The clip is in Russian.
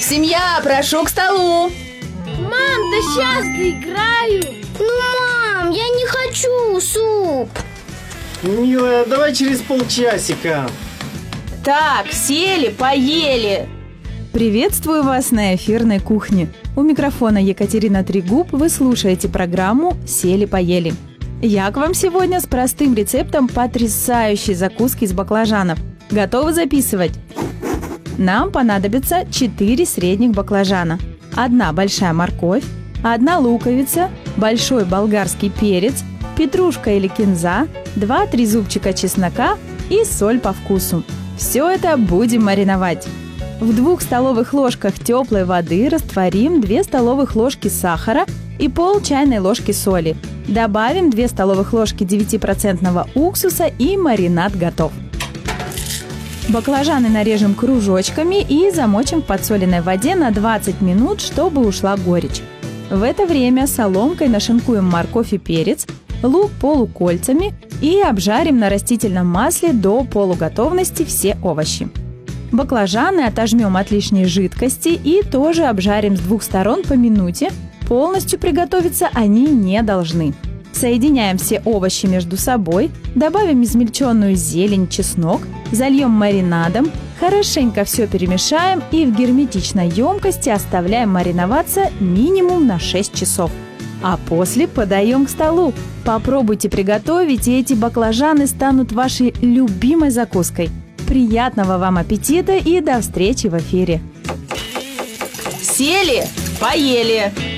Семья, прошу к столу. Мам, да сейчас доиграю. Мам, я не хочу суп. Милая, давай через полчасика. Так, сели, поели. Приветствую вас на эфирной кухне. У микрофона Екатерина Трегуб, вы слушаете программу «Сели-поели». Я к вам сегодня с простым рецептом потрясающей закуски из баклажанов. Готовы записывать? Нам понадобится 4 средних баклажана, 1 большая морковь, 1 луковица, большой болгарский перец, петрушка или кинза, 2-3 зубчика чеснока и соль по вкусу. Все это будем мариновать. В 2 столовых ложках теплой воды растворим 2 столовых ложки сахара и пол чайной ложки соли. Добавим 2 столовых ложки 9% уксуса и маринад готов. Баклажаны нарежем кружочками и замочим в подсоленной воде на 20 минут, чтобы ушла горечь. В это время соломкой нашинкуем морковь и перец, лук полукольцами и обжарим на растительном масле до полуготовности все овощи. Баклажаны отожмем от лишней жидкости и тоже обжарим с 2 сторон по минуте. Полностью приготовиться они не должны. Соединяем все овощи между собой, добавим измельченную зелень, чеснок, зальем маринадом, хорошенько все перемешаем и в герметичной емкости оставляем мариноваться минимум на 6 часов. А после подаем к столу. Попробуйте приготовить, и эти баклажаны станут вашей любимой закуской. Приятного вам аппетита и до встречи в эфире! Сели, поели.